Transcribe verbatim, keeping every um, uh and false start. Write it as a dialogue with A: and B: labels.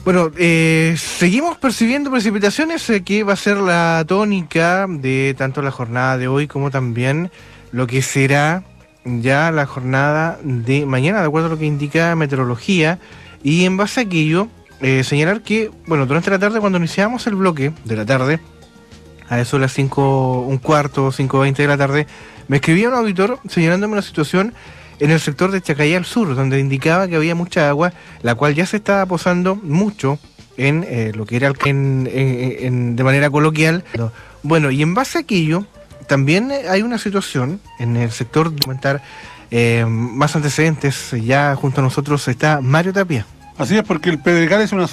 A: Bueno, eh, seguimos percibiendo precipitaciones, eh, que va a ser la tónica de tanto la jornada de hoy como también lo que será ya la jornada de mañana, de acuerdo a lo que indica meteorología. Y en base a aquello, eh, señalar que, bueno, durante la tarde, cuando iniciamos el bloque de la tarde, a eso de las cinco, un cuarto, cinco veinte de la tarde, me escribía un auditor señalándome una situación en el sector de Chacayá al sur, donde indicaba que había mucha agua, la cual ya se estaba posando mucho en eh, lo que era el, en, en, en, de manera coloquial. Bueno, y en base a aquello, también hay una situación en el sector de comentar eh, más antecedentes. Ya junto a nosotros está Mario Tapia.
B: Así es, porque el Pedregal es una